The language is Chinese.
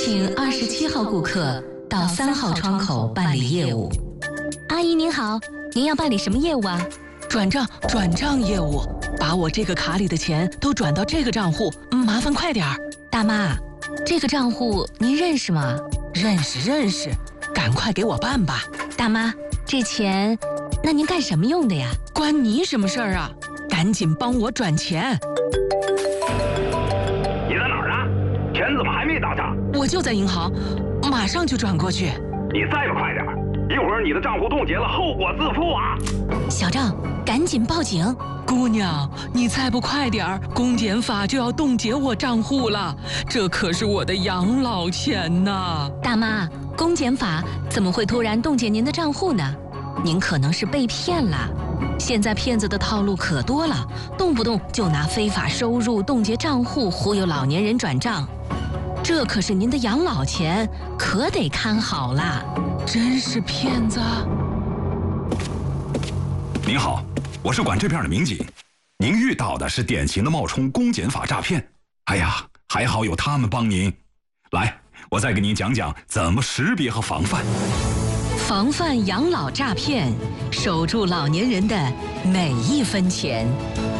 请27号顾客到3号窗口办理业务。 阿姨您好，您要办理什么业务啊？ 转账业务，把我这个卡里的钱都转到这个账户，麻烦快点儿。 大妈，这个账户您认识吗？ 认识，赶快给我办吧。 大妈，这钱，那您干什么用的呀？ 关你什么事儿啊？赶紧帮我转钱。 你在哪儿啊？钱怎么还没到账？ 我就在银行，马上就转过去。 你再不快点，一会儿你的账户冻结了，后果自负啊！ 小郑，赶紧报警！ 姑娘，你再不快点儿，公检法就要冻结我账户了，这可是我的养老钱呐！ 大妈，公检法怎么会突然冻结您的账户呢？您可能是被骗了。现在骗子的套路可多了，动不动就拿非法收入冻结账户忽悠老年人转账，这可是您的养老钱，可得看好了。 真是骗子！ 您好，我是管这片的民警，您遇到的是典型的冒充公检法诈骗。哎呀，还好有他们帮您。来，我再给您讲讲怎么识别和防范。 防范养老诈骗，守住老年人的每一分钱。